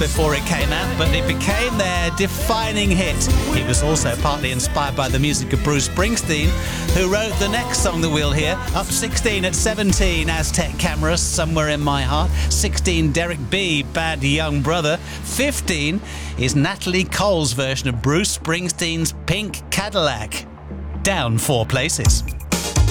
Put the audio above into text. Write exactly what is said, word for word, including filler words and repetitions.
before it came out, but it became their defining hit. It was also partly inspired by the music of Bruce Springsteen, who wrote the next song that we'll hear. Up sixteen at seventeen, Aztec Cameras, Somewhere in My Heart. sixteen, Derek B, Bad Young Brother. fifteen is Natalie Cole's version of Bruce Springsteen's Pink Cadillac. Down four places.